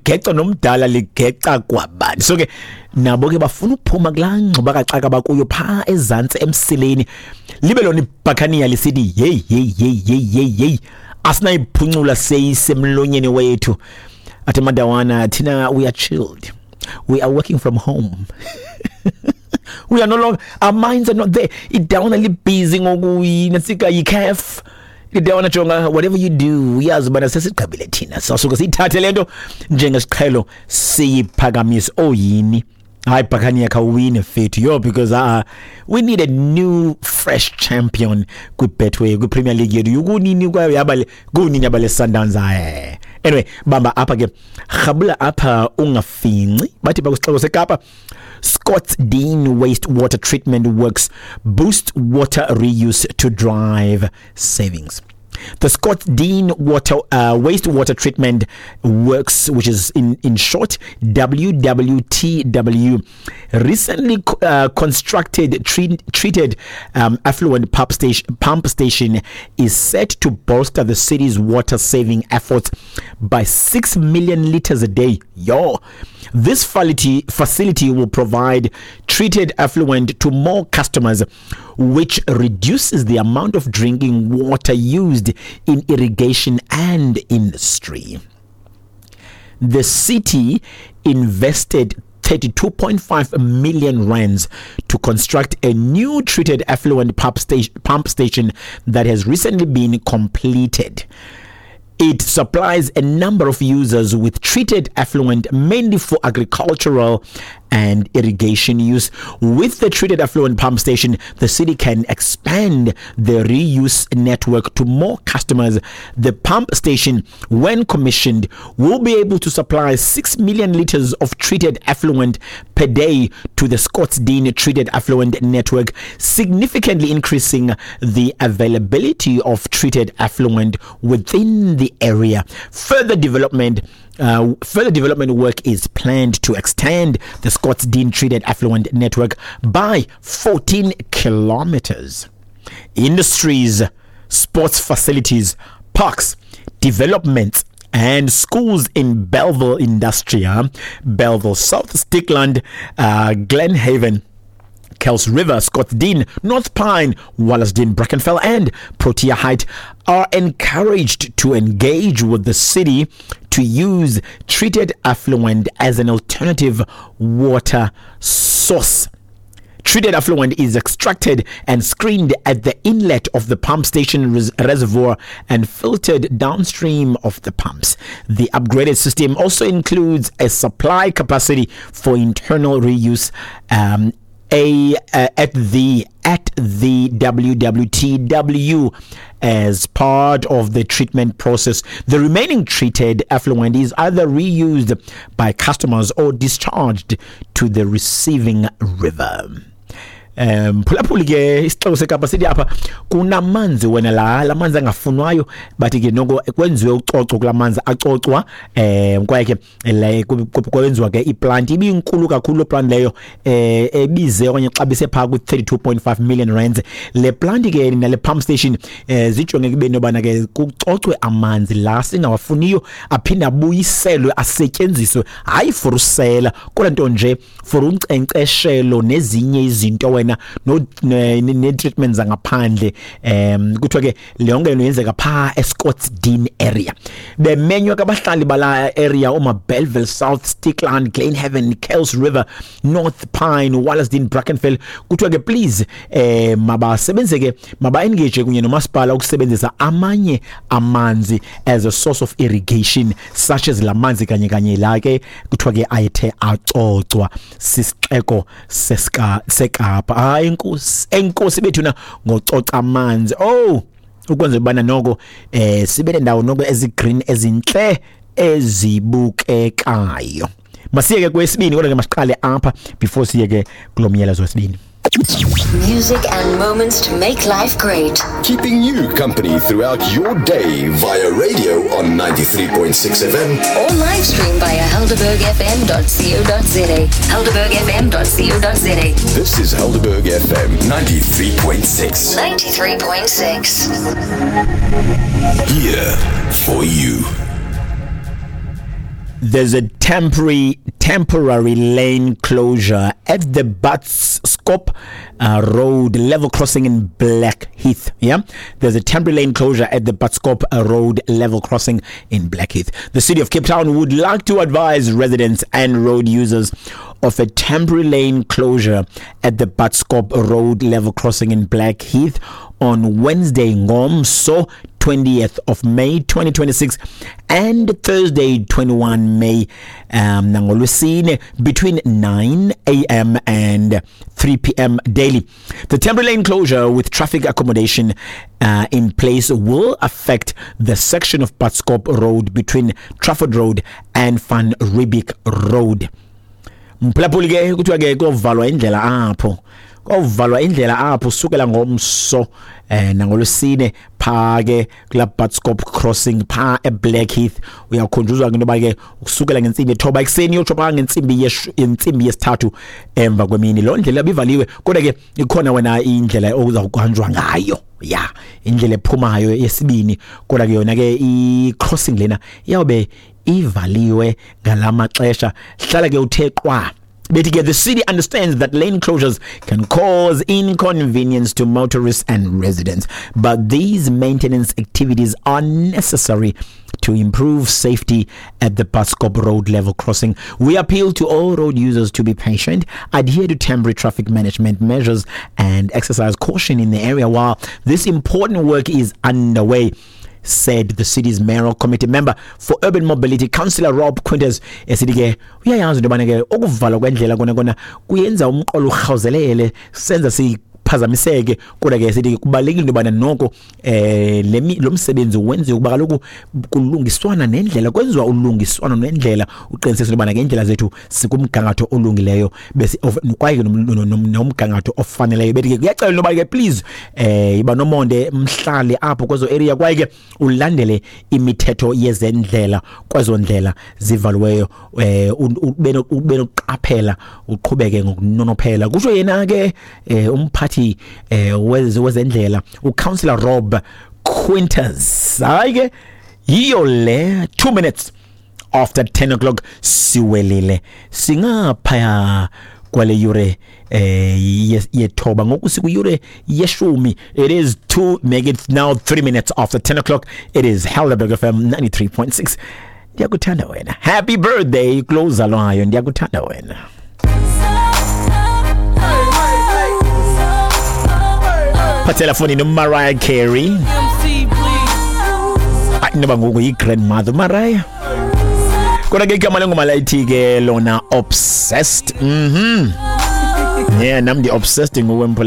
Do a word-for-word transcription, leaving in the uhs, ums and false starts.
ligeca nomdala ligeca kwabani. So ke nabo ke bafuna ukuphuma kulangcuba kaxaka bakuyo pha ezantsi emsileni libe lona ibhakaniya lisithi hey hey hey hey hey hey asinayiphuncula seyisemlonyeni wethu athi madawana thina we are chilled, we are working from home. We are no longer, our minds are not there. It down a little busy ngokuyina sika yikef. It down a jonga whatever you do. Yazi bana sesiqabile thina. Sasuka sithathe lento njengesiqhelo siyiphakamise oyini. Hayi bhakaniya kawine fethu yo because uh we need a new fresh champion ku Betway ku Premier League yethu. Yukunini kwayo yabale kunini yabale Sundowns aye. Anyway, bamba apha ke khabula apha ungafinci bathi bakusixeko seKapa. Scott's Dean wastewater treatment works boost water reuse to drive savings. The Scott's Dean water uh, wastewater treatment works, which is in, in short W W T W, recently uh, constructed treat, treated um, affluent pump station, pump station is set to bolster the city's water saving efforts by six million liters a day. Yo. This facility, facility will provide treated effluent to more customers, which reduces the amount of drinking water used in irrigation and industry. The city invested thirty-two point five million rands to construct a new treated effluent pump station, pump station that has recently been completed. It supplies a number of users with treated effluent, mainly for agricultural and irrigation use. With the treated effluent pump station, the city can expand the reuse network to more customers. The pump station, when commissioned, will be able to supply six million liters of treated effluent per day to the Scott's Dean treated effluent network, significantly increasing the availability of treated effluent within the area. Further development Uh, further development work is planned to extend the Scott's Dean treated effluent network by fourteen kilometers. Industries, sports facilities, parks, developments, and schools in Belleville Industria, Belleville South, Stickland, uh, Glenhaven, Kells River, Scott's Dean, North Pine, Wallasdean, Brackenfell, and Protea Height are encouraged to engage with the city to use treated effluent as an alternative water source. Treated effluent is extracted and screened at the inlet of the pump station res- reservoir and filtered downstream of the pumps. The upgraded system also includes a supply capacity for internal reuse um, a uh, at the at the W W T W as part of the treatment process. The remaining treated effluent is either reused by customers or discharged to the receiving river. Um phulaphuli ke isixeko seKapa sithi apha kunamanzi wena la lamanzi angafunwayo bathi ke noko kwenziwe ucoco kulamanzi acocwa eh kwaye ke la kwenziwa ke iplant ibinkulu kakhulu plant leyo eh ebize okanye xabise pha ku thirty-two point five million rands. Le plant ke nale pump station eh zijonge kube nobana ke kucocwe amanzi la singawafuniyo aphinda abuyiselwe asetyenziswe hayi for usela kodwa nto nje for unkcenkceshelo nezinye izinto wena no ne treatment zangaphandle em kuthiwa ke leyonke lento yenzeka pha eScott's Dean area. Bemenywa kabahlali bala area uma Belleville South, Stickland, Glenhaven, Kells River, North Pine, Wallasdean, Brackenfell kuthiwa ke please eh mabasebenze ke maba engage kunye nomasipala ukusebenzisa amanye amanzi as a source of irrigation such as lamanzi kanye kanye la ke kuthiwa ke ayethe acocwa sisixeko seska seKapa. Hayi inkosi enkosi bethu na ngococa amanzi. Oh ukwenza bana noko eh sibe lendawo noko ezigreen ezinhle ezibukekayo. Masiyeke kwesibini kodwa ke masiqale apha before siyeke kulomyalezo wesibini. Music and moments to make life great. Keeping you company throughout your day via radio on ninety-three point six F M or live stream via helderberg f m dot co dot z a. helderberg f m dot co dot z a. This is Helderberg F M ninety-three point six. ninety-three point six. Here for you. There's a temporary temporary lane closure at the Buttskop uh, Road level crossing in Blackheath. Yeah, there's a temporary lane closure at the Buttskop uh, Road level crossing in Blackheath. The City of Cape Town would like to advise residents and road users of a temporary lane closure at the Buttskop Road level crossing in Blackheath on Wednesday, Ngomso, twentieth of May twenty twenty-six, and Thursday, twenty-first May, um, Nangolwesine, between nine a.m. and three p.m. daily. The temporary lane closure with traffic accommodation uh, in place will affect the section of Buttskop Road between Trafford Road and Van Riebeeck Road. Mphulaphuli ke kuthiwa ke kovalwa indlela apho kovalwa indlela apho sukela ngomso eh nangolosine pha ke kula Buttskop crossing pha eBlackheath uyakhonjuzwa into ba ke ukusukela ngensimbi ethoba ekseni yochopa ngensimbi yensimbi yesithathu emva kwemini lo ndlela bivaliwe kodwa ke ikhona wena indlela okuza kuhanjwa ngayo ya indlela ephumayo yesibini kodwa ke yona ke I crossing lena iyabe ivaliwe ngalamaxesha hlala ke utheqwa bethi ke the city understands that lane closures can cause inconvenience to motorists and residents, but these maintenance activities are necessary to improve safety at the Buttskop Road level crossing. We appeal to all road users to be patient, adhere to temporary traffic management measures, and exercise caution in the area while this important work is underway, said the city's mayoral committee member for urban mobility, Councillor Rob Quinters. Esithi ke uyayazi into bana ke ukuvalwa kwendlela kona kona kuyenza umqolo urhawuzelele senza si phazamiseke kodwa ke sithi kubalekile into bana noko eh lo msebenzi wenziwe kuba kaloku kulungiswana nendlela kwenziwa ulungiswana nendlela uqiniseka into bana ke indlela zethu sikumgangatho olungileyo bese kwaye nomgangatho ofaneleyo bethi ke kuyacela into bana ke please eh iba nomonde mhlali apho kwezo area kwaye ke ulandele imithetho yezendlela kwezo ndlela zivalweyo eh ube nokuqaphela uqhubeke ngokunonophela kusho yena ke eh umphathi eh wezendlela uCouncillor Rob Quinters. Hayi yiyo le two minutes after ten o'clock siwelile singaphaya kwale yure eh yethoba ngoku sikuyure yeshumi. It is two, make it now three minutes after ten o'clock. It is Helderberg F M ninety-three point six. Ndiyakuthanda wena. Happy birthday close alwayo, ndiyakuthanda wena. Patellafoni no Mariah Carey. I never go with grandmother Mariah. Kona ke igama lengoma layithi ke lona obsessed. Mhm. Yeah, namdi obsessed ngowemphula